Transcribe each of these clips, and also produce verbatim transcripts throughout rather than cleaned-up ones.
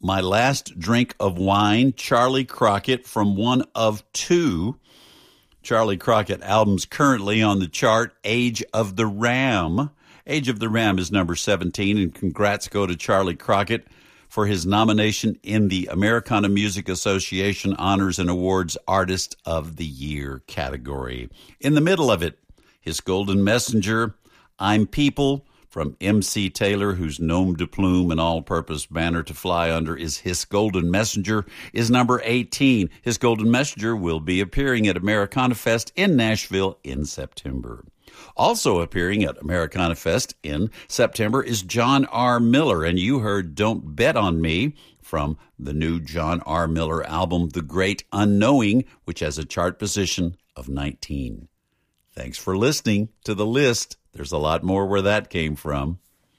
My Last Drink of Wine, Charlie Crockett, from one of two Charlie Crockett albums currently on the chart, Age of the Ram. Age of the Ram is number seventeen, and congrats go to Charlie Crockett for his nomination in the Americana Music Association Honors and Awards Artist of the Year category. In the middle of it, his Golden Messenger, I'm People, from M C Taylor, whose nom de plume and all-purpose banner to fly under is His Golden Messenger, is number eighteen. His Golden Messenger will be appearing at Americana Fest in Nashville in September. Also appearing at Americana Fest in September is John R. Miller, and you heard Don't Bet on Me from the new John R. Miller album, The Great Unknowing, which has a chart position of nineteen. Thanks for listening to The List. There's a lot more where that came from.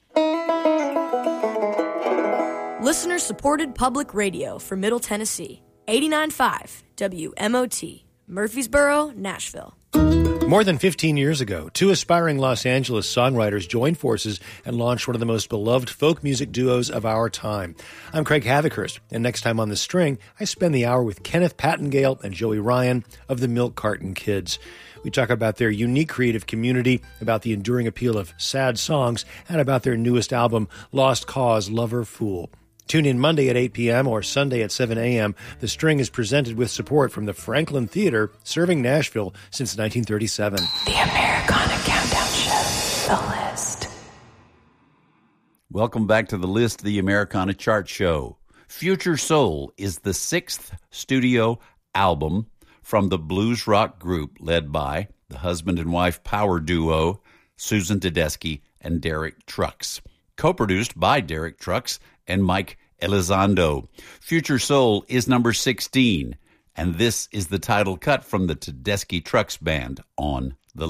Listener-supported public radio for Middle Tennessee. eighty-nine point five W M O T, Murfreesboro, Nashville. More than fifteen years ago, two aspiring Los Angeles songwriters joined forces and launched one of the most beloved folk music duos of our time. I'm Craig Havikhurst, and next time on The String, I spend the hour with Kenneth Pattengale and Joey Ryan of the Milk Carton Kids. We talk about their unique creative community, about the enduring appeal of sad songs, and about their newest album, Lost Cause, Lover, Fool. Tune in Monday at eight p.m. or Sunday at seven a.m. The String is presented with support from the Franklin Theater, serving Nashville since nineteen thirty-seven. The Americana Countdown Show, The List. Welcome back to The List, the Americana Chart Show. Future Soul is the sixth studio album from the blues rock group led by the husband and wife power duo Susan Tedeschi and Derek Trucks. Co-produced by Derek Trucks and Mike Elizondo. Future Soul is number sixteen, and this is the title cut from the Tedeschi Trucks Band on